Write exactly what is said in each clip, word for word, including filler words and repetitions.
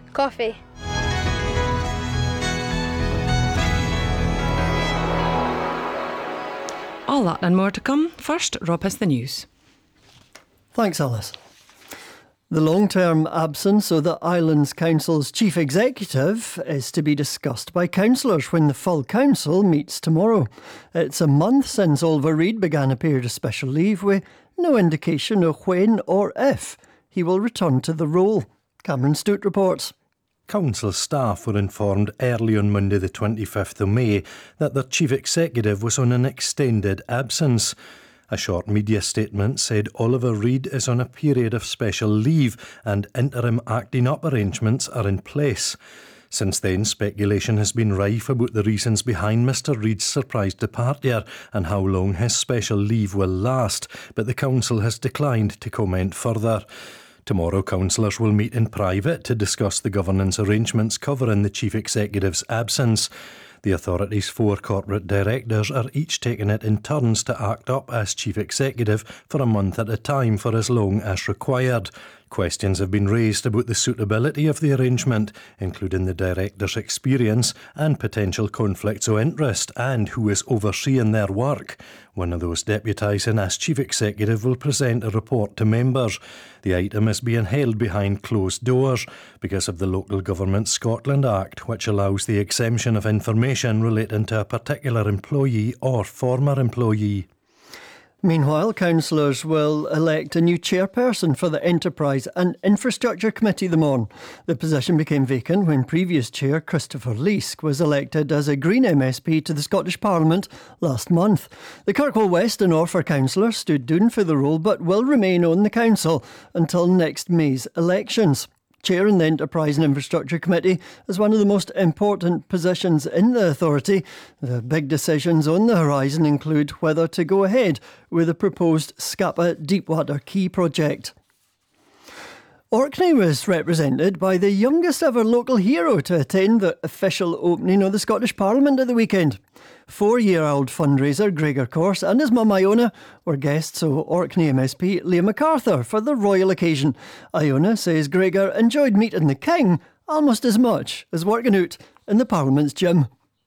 Coffee. All that and more to come. First, Rob has the news. Thanks, Alice. The long-term absence of the Islands Council's chief executive is to be discussed by councillors when the full council meets tomorrow. It's a month since Oliver Reid began a period of special leave with no indication of when or if he will return to the role. Cameron Stewart reports. Council staff were informed early on Monday the twenty-fifth of May that their chief executive was on an extended absence. A short media statement said Oliver Reid is on a period of special leave and interim acting up arrangements are in place. Since then, speculation has been rife about the reasons behind Mr Reid's surprise departure and how long his special leave will last, but the council has declined to comment further. Tomorrow, councillors will meet in private to discuss the governance arrangements covering the chief executive's absence. The authority's four corporate directors are each taking it in turns to act up as chief executive for a month at a time for as long as required. Questions have been raised about the suitability of the arrangement, including the directors' experience and potential conflicts of interest and who is overseeing their work. One of those deputising as chief executive will present a report to members. The item is being held behind closed doors because of the Local Government Scotland Act, which allows the exemption of information relating to a particular employee or former employee. Meanwhile, councillors will elect a new chairperson for the Enterprise and Infrastructure Committee the morn. The position became vacant when previous chair Christopher Leask was elected as a Green M S P to the Scottish Parliament last month. The Kirkwall West and Orford councillor stood down for the role but will remain on the council until next May's elections. Chairing the Enterprise and Infrastructure Committee is one of the most important positions in the authority. The big decisions on the horizon include whether to go ahead with the proposed Scapa Deepwater Quay project. Orkney was represented by the youngest ever local hero to attend the official opening of the Scottish Parliament at the weekend. Four-year-old fundraiser Gregor Corse and his mum Iona were guests of Orkney M S P Liam MacArthur for the royal occasion. Iona says Gregor enjoyed meeting the King almost as much as working out in the Parliament's gym.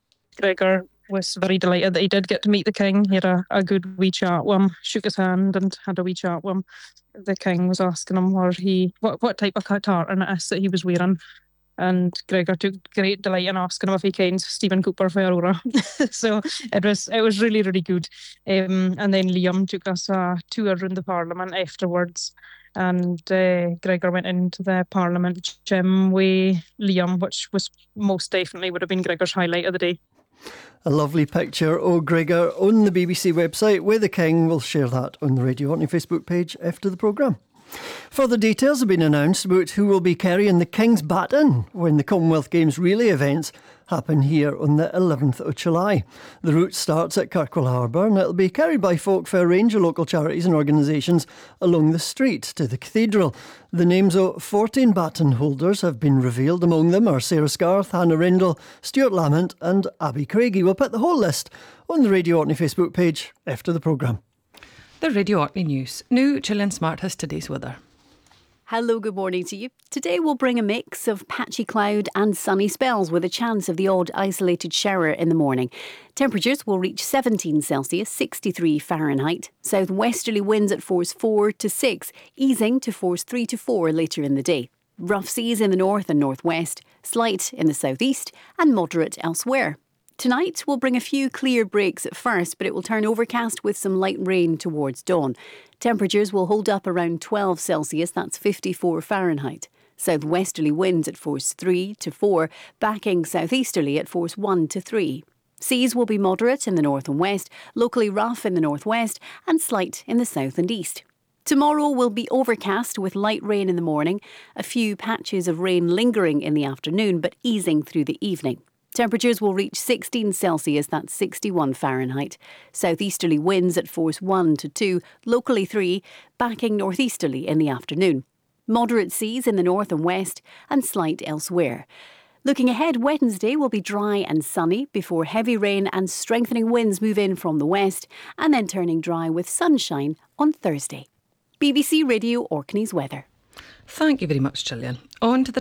Gregor was very delighted that he did get to meet the King. He had a, a good wee chat with him, shook his hand and had a wee chat with him. The King was asking him where he, what, what type of tartan it is that he was wearing. And Gregor took great delight in asking him if he kens Stephen Cooper for Aurora. So it was it was really, really good. Um, and then Liam took us a tour around the Parliament afterwards. And uh, Gregor went into the Parliament gym with Liam, which was most definitely would have been Gregor's highlight of the day. A lovely picture of Gregor on the B B C website with the King. We'll share that on the Radio Orkney Facebook page after the programme. Further details have been announced about who will be carrying the King's baton when the Commonwealth Games relay events happen here on the eleventh of July. The route starts at Kirkwall Harbour and it'll be carried by folk for a range of local charities and organisations along the street to the cathedral. The names of fourteen baton holders have been revealed. Among them are Sarah Scarth, Hannah Rendell, Stuart Lamont and Abby Craigie. We'll put the whole list on the Radio Orkney Facebook page after the programme. The Radio Orkney News. Now, Gillian Smart has today's weather. Hello, good morning to you. Today we'll bring a mix of patchy cloud and sunny spells with a chance of the odd isolated shower in the morning. Temperatures will reach seventeen Celsius, sixty-three Fahrenheit. Southwesterly winds at force four to six, easing to force three to four later in the day. Rough seas in the north and northwest, slight in the southeast and moderate elsewhere. Tonight will bring a few clear breaks at first, but it will turn overcast with some light rain towards dawn. Temperatures will hold up around twelve Celsius, that's fifty-four Fahrenheit. Southwesterly winds at force three to four, backing southeasterly at force one to three. Seas will be moderate in the north and west, locally rough in the northwest and slight in the south and east. Tomorrow will be overcast with light rain in the morning, a few patches of rain lingering in the afternoon but easing through the evening. Temperatures will reach sixteen Celsius, that's sixty-one Fahrenheit. Southeasterly winds at force one to two, locally three, backing northeasterly in the afternoon. Moderate seas in the north and west and slight elsewhere. Looking ahead, Wednesday will be dry and sunny before heavy rain and strengthening winds move in from the west and then turning dry with sunshine on Thursday. B B C Radio Orkney's weather. Thank you very much, Gillian. On to the